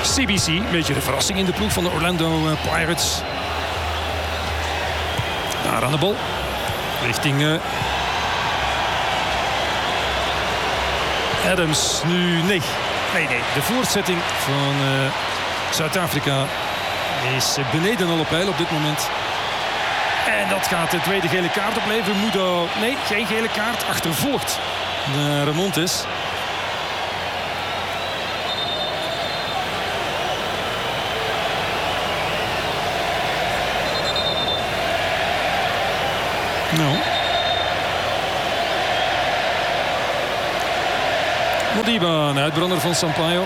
CBC, een beetje de verrassing in de ploeg van de Orlando Pirates. Daar aan de bal. Richting Adams. Nu nee. De voortzetting van Zuid-Afrika is beneden alle pijl op dit moment. En dat gaat de tweede gele kaart opleveren. Mudo, nee, geen gele kaart. Achtervolgt naar Montes. Nou. Modiba, een uitbrander van Sampaio.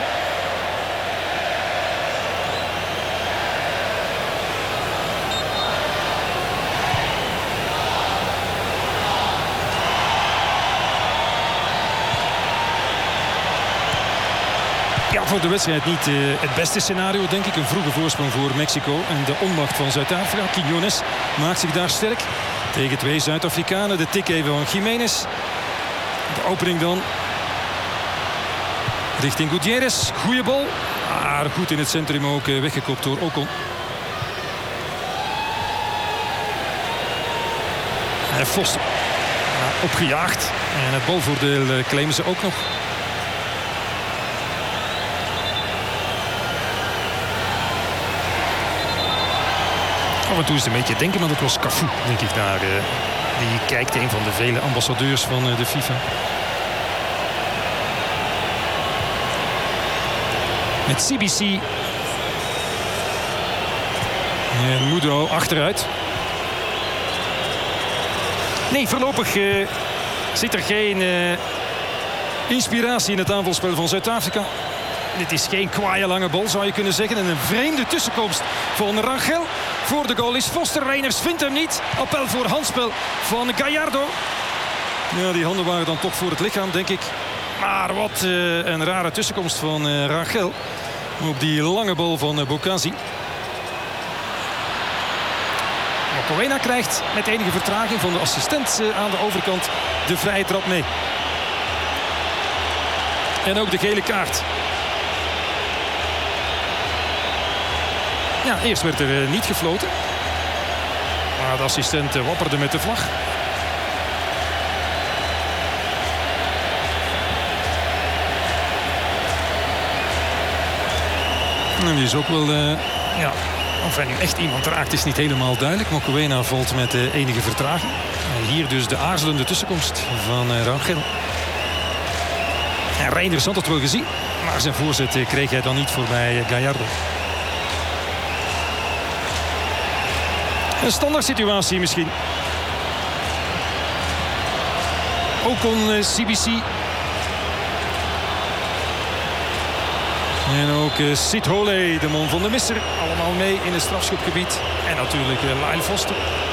Ja, voor de wedstrijd niet het beste scenario, denk ik. Een vroege voorsprong voor Mexico en de onmacht van Zuid-Afrika. Quiñones maakt zich daar sterk tegen twee Zuid-Afrikanen. De tik even van Jiménez. De opening dan richting Gutierrez. Goeie bal. Maar goed in het centrum ook weggekopt door Ocon. En Foster opgejaagd. En het balvoordeel claimen ze ook nog. Af en toe is het een beetje denken, maar dat was Cafu, denk ik daar. Die kijkt, een van de vele ambassadeurs van de FIFA. Met CBC. En Mudo achteruit. Nee, voorlopig zit er geen inspiratie in het aanvalspel van Zuid-Afrika. Dit is geen kwaaie lange bal, zou je kunnen zeggen. En een vreemde tussenkomst van Rangel. Voor de goal is Foster. Reiners vindt hem niet. Appel voor handspel van Gallardo. Ja, die handen waren dan toch voor het lichaam, denk ik. Maar wat een rare tussenkomst van Rangel. Op die lange bal van Bokassi. Mokoena krijgt met enige vertraging van de assistent aan de overkant de vrije trap mee. En ook de gele kaart. Ja, eerst werd er niet gefloten. Maar de assistent wapperde met de vlag. En die is ook wel... ja, of hij nu echt iemand raakt is niet helemaal duidelijk. Mokoena valt met enige vertraging. Hier dus de aarzelende tussenkomst van Rangel. En Reiners had het wel gezien. Maar zijn voorzet kreeg hij dan niet voorbij Gallardo. Een standaard situatie misschien. Ocon, CBC. En ook Sid Hole, de man van de misser. Allemaal mee in het strafschopgebied. En natuurlijk Lyle Foster.